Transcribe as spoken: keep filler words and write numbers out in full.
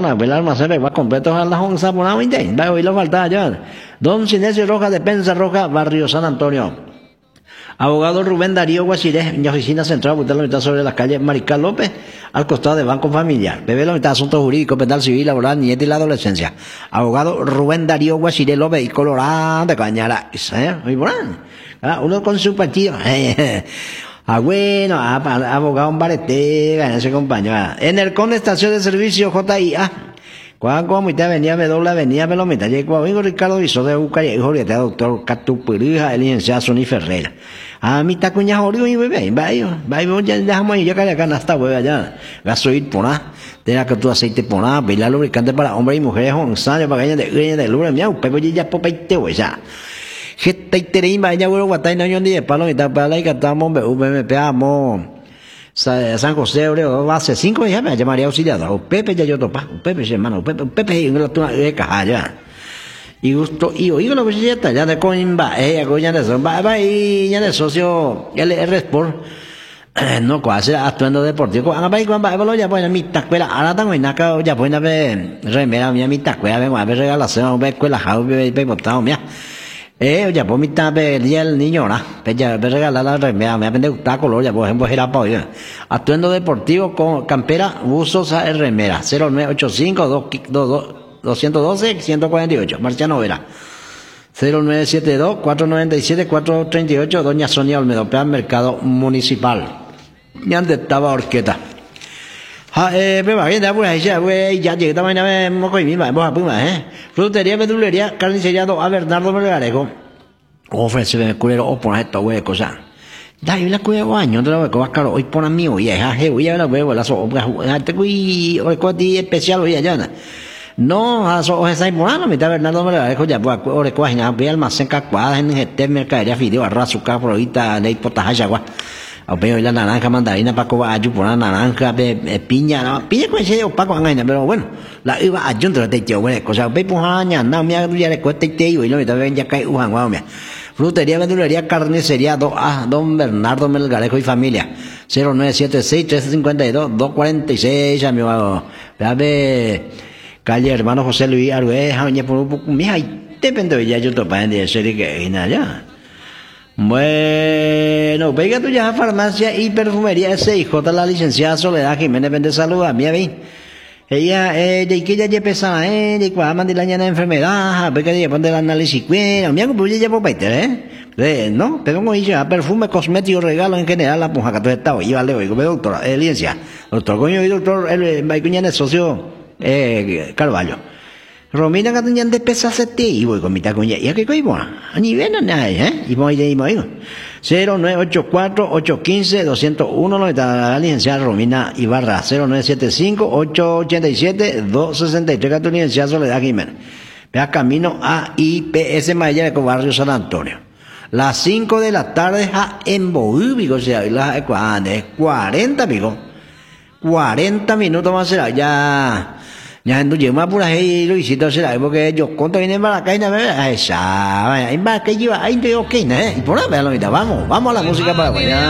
zona, el almacén va completo a las once por la veinte, va a oír la falta ya. Don Sinesio Rojas de Pensa Roja, Barrio San Antonio. Abogado Rubén Darío Guachiré, en la oficina central, usted lo está sobre la calle Mariscal López, al costado de Banco Familiar. Bebé lo está asuntos jurídicos, penal, civil, laboral, nieta y la adolescencia. Abogado Rubén Darío Guachiré López y Colorado de Cañara. ¿Eh? Muy bueno. Uno con su partido. Ah, bueno, ah, abogado Baretega, en ese compañero. En el Conde Estación de Servicio J I A. Cuando como mitad venía me dobla venía me lo mitad llegó amigo Ricardo Viso de Buca y hijo de doctor Catupurija el licenciado Sonny Ferreira a mitad cuña jodido y bebé vaya vaya ya dejamos ya que acá hasta hueva ya gasoil pona de la que tu aceite pona bailar lubricante para hombres y mujeres onzaños para que de de luz miau pero ya popaite ya gente tere vaya huevo guatay no yo ni de palo mitad para la que estamos B M P amo San José, Oreo, hace cinco días me llamaría auxiliador. O Pepe ya yo topa, o Pepe hermano, o Pepe, o Pepe y una tuna de caja ya. Y gusto, y oigo lo que se está ya de coimba, eh, ya de eso, va, va, y ya de socio, L R Sport, no, cuase actuando deportivo, a ver, cuando va, ya pues, mi tacuela, ahora tengo en acá, ya pues, a ver, remera, mía, mi tacuela, vengo a ver regalación, a ver, escuela, jau, bebé, bebé, botado, mía. Eh, ya pues mi tape el día del niño, ¿no? Pues ya me regalar la remera, me aprende gustar color, ya por ejemplo era para hoy. Atuendo deportivo con campera, buzos a remera, cero nueve ocho cinco dos uno dos uno cuatro ocho, Marciano Vera. cero nueve siete dos cuatro nueve siete cuatro tres ocho, Doña Sonia Olmedo, Plan Mercado Municipal. Y antes estaba Orqueta. Ah, eh, pero va bien, ya pues, ya pues, ya llegué también a ver, moco y misma, vamos a puma, eh. Frutería, verdulería, carnicería, a Bernardo Melgarejo. Ofrece el culero, o poner esta hueá de cosas. Da, yo la cuido años, te la voy a cobar caro, hoy pon a mí, oye, ja, je, oye, la huevo, la so, te cuí, hoy con ti especial, oye, ya, no, a so, esa importante, mitad Bernardo Melgarejo, ya, pues, ahora coge, ya, voy al almacén cacuadas en este mercadería, fideo, arroz, azúcar, por ahorita, ley, potaje, agua. O veo la naranja mandarina para coba ayu por la naranja de piña no piña con ese opaco angaina pero bueno la iba a junto de tío bueno cosa ve pues aña no me hago ya le cuesta tío y lo me ven ya cae ujan guau mía frutería verdulería carnicería do a don Bernardo Melgarejo y familia cero nueve siete seis tres cinco dos dos cuatro seis ya me va a ver calle hermano José Luis Arueja oye por un poco mija y depende ya yo topa en de serie que nada ya. Bueno, venga tú ya a farmacia y perfumería S I J, la licenciada Soledad Jiménez vende salud a mí a mí. Ella, eh, de que ella ya pesa, eh, de cuál manda la ñana enfermedad, porque ella pone el análisis cuero, mira como ella por Peter, eh. Eh, no, pero como dice, perfume, cosmético, regalo en general, la puja que todo está hoy, vale, oigo, doctora, eh, licencia, doctor coño y doctor, el, el, socio, eh, Carvalho. Romina que tenían de pesar sete y voy con mi tacuña. ¿Y a qué coibo? A nivel no nada, ¿eh? Y voy de ahí, cero nueve ocho cuatro ocho uno cinco dos cero uno, lo está la licenciada Romina Ibarra. cero nueve siete cinco ocho ocho siete dos seis tres, que tu licenciada Soledad Jiménez. Vea camino a I P S Maya de Barrio San Antonio. Las cinco de la tarde a Emboúbico, o sea, las cuarenta, pico. cuarenta minutos más será, ya. Ya no llevo más por ahí lo hiciste será porque yo cuando vienen para acá y no me esa vaya en va que lleva ahí te ok, ¿eh? Y por ahí vamos, vamos a la música para allá.